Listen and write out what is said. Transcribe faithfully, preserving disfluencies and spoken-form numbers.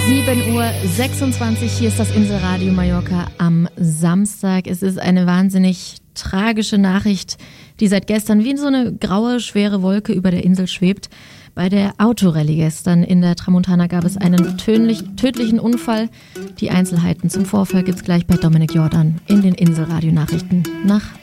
sieben Uhr sechsundzwanzig, hier ist das Inselradio Mallorca am Samstag. Es ist eine wahnsinnig tragische Nachricht, die seit gestern wie so eine graue, schwere Wolke über der Insel schwebt. Bei der Autorallye gestern in der Tramontana gab es einen tödlich, tödlichen Unfall. Die Einzelheiten zum Vorfall gibt's gleich bei Dominik Jordan in den Inselradio-Nachrichten nach